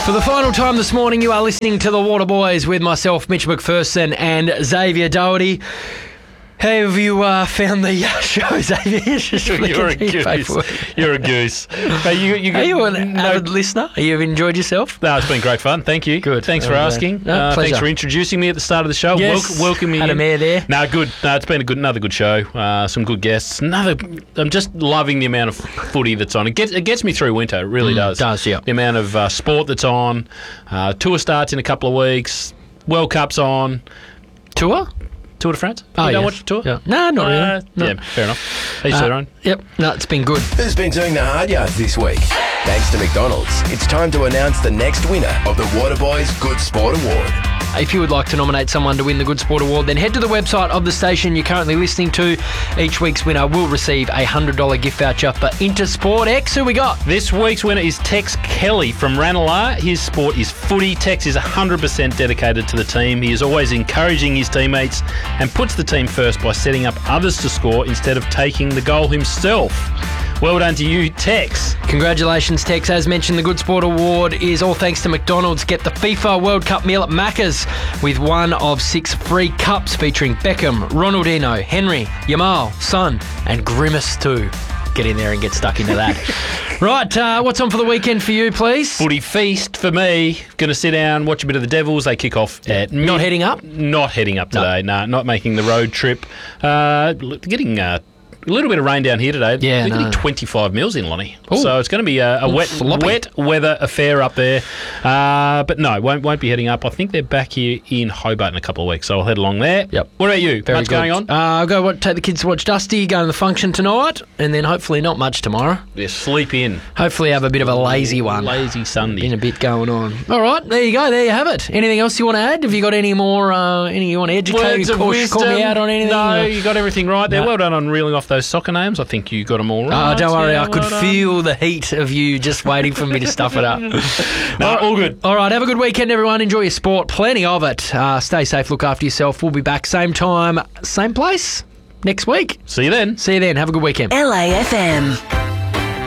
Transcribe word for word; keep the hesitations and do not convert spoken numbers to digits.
For the final time this morning, you are listening to the Water Boys with myself, Mitch McPherson, and Xavier Doherty. How have you uh, found the uh, show, Xavier? Just You're a goose. You're a goose. Are you, you are you an no, avid listener? Have you enjoyed yourself? No, it's been great fun. Thank you. Good. Thanks for uh, asking. No, uh, pleasure. Thanks for introducing me at the start of the show. Yes. Wel- welcome me Had in. a mayor there. No, good. No, it's been a good, another good show. Uh, some good guests. Another. I'm just loving the amount of footy that's on. It gets it gets me through winter. It really Mm, does. does, yeah. The amount of uh, sport that's on. Uh, tour starts in a couple of weeks. World Cup's on. Tour? Tour de France? Oh, you don't yes. watch the tour? Yeah. No, not Uh, really. No. Yeah, fair enough. Each Uh, their own. Yep. No, it's been good. Who's been doing the hard yards this week? Thanks to McDonald's, it's time to announce the next winner of the Waterboys Good Sport Award. If you would like to nominate someone to win the Good Sport Award, then head to the website of the station you're currently listening to. Each week's winner will receive a one hundred dollars gift voucher for Intersport X. Who we got? This week's winner is Tex Kelly from Ranelagh. His sport is footy. Tex is one hundred percent dedicated to the team. He is always encouraging his teammates and puts the team first by setting up others to score instead of taking the goal himself. Well done to you, Tex. Congratulations, Tex. As mentioned, the Good Sport Award is all thanks to McDonald's. Get the FIFA World Cup meal at Macca's with one of six free cups featuring Beckham, Ronaldinho, Henry, Yamal, Son, and Grimace too. Get in there and get stuck into that. Right, uh, what's on for the weekend for you, please? Footy feast for me. Going to sit down, watch a bit of the Devils. They kick off at mid- Not heading up? Not heading up today. No, not making the road trip. Uh, getting uh, a little bit of rain down here today. Yeah, They're no. getting twenty-five mils in, Lonnie. Ooh. So it's going to be a, a Ooh, wet, floppy. wet weather affair up there. Uh, but no, won't won't be heading up. I think they're back here in Hobart in a couple of weeks, so I'll head along there. Yep. What about you? Very Much good. going on? Uh, I'll go watch, take the kids to watch Dusty, go to the function tonight, and then hopefully not much tomorrow. Yeah, sleep in. Hopefully have a bit of a lazy one. Lazy Sunday. Been a bit going on. All right, there you go. There you have it. Anything else you want to add? Have you got any more? Uh, any you want to educate? Words of call, wisdom. call me out on anything? No, Uh, you got everything right there. No. Well done on reeling off those soccer names. I think you got them all right. Oh, don't worry. Yeah, I could well done. feel the heat of you just waiting for me to stuff it up. No, all good. All right, have a good weekend, everyone. Enjoy your sport. Plenty of it. Uh, stay safe. Look after yourself. We'll be back same time, same place next week. See you then. See you then. Have a good weekend. L A F M.